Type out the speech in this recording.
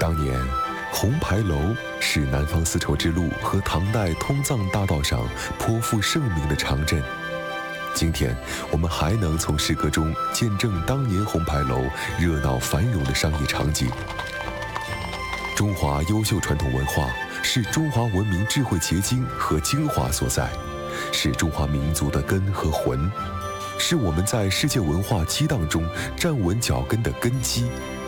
当年，红牌楼是南方丝绸之路和唐代通藏大道上颇负盛名的长镇。今天，我们还能从诗歌中见证当年红牌楼热闹繁荣的商业场景。中华优秀传统文化是中华文明智慧结晶和精华所在，是中华民族的根和魂，是我们在世界文化激荡中站稳脚跟的根基。